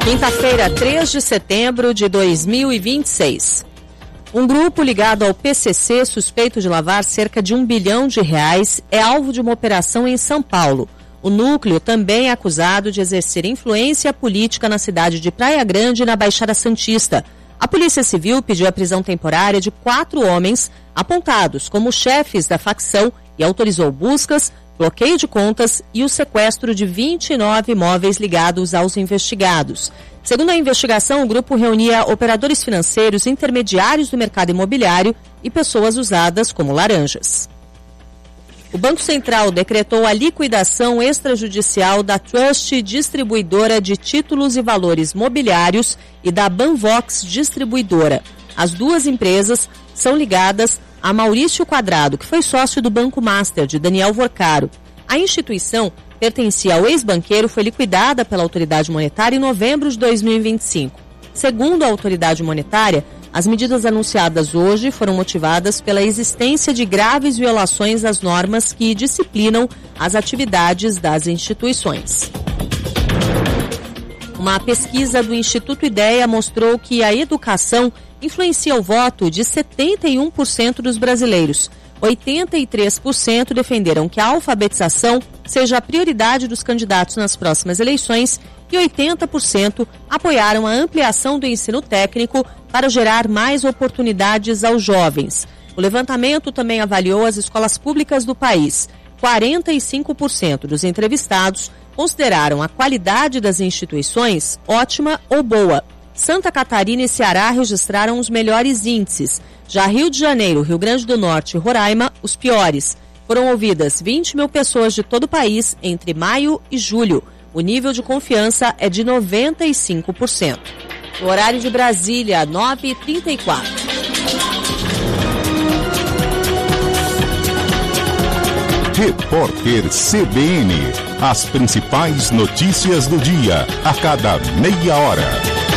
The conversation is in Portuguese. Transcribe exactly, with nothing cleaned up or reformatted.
Quinta-feira, três de setembro de dois mil e vinte e seis. Um grupo ligado ao P C C, suspeito de lavar cerca de um bilhão de reais, é alvo de uma operação em São Paulo. O núcleo também é acusado de exercer influência política na cidade de Praia Grande e na Baixada Santista. A Polícia Civil pediu a prisão temporária de quatro homens apontados como chefes da facção e autorizou buscas, bloqueio de contas e o sequestro de vinte e nove imóveis ligados aos investigados. Segundo a investigação, o grupo reunia operadores financeiros, intermediários do mercado imobiliário e pessoas usadas como laranjas. O Banco Central decretou a liquidação extrajudicial da Trust Distribuidora de Títulos e Valores Mobiliários e da Banvox Distribuidora. As duas empresas são ligadas a Maurício Quadrado, que foi sócio do Banco Master, de Daniel Vorcaro. A instituição pertencia ao ex-banqueiro, foi liquidada pela autoridade monetária em novembro de dois mil e vinte e cinco. Segundo a autoridade monetária, as medidas anunciadas hoje foram motivadas pela existência de graves violações às normas que disciplinam as atividades das instituições. Uma pesquisa do Instituto Ideia mostrou que a educação influencia o voto de setenta e um por cento dos brasileiros. oitenta e três por cento defenderam que a alfabetização seja a prioridade dos candidatos nas próximas eleições e oitenta por cento apoiaram a ampliação do ensino técnico para gerar mais oportunidades aos jovens. O levantamento também avaliou as escolas públicas do país. quarenta e cinco por cento dos entrevistados consideraram a qualidade das instituições ótima ou boa. Santa Catarina e Ceará registraram os melhores índices. Já Rio de Janeiro, Rio Grande do Norte e Roraima, os piores. Foram ouvidas vinte mil pessoas de todo o país entre maio e julho. O nível de confiança é de noventa e cinco por cento. No horário de Brasília, nove e trinta e quatro. Repórter C B N. As principais notícias do dia, a cada meia hora.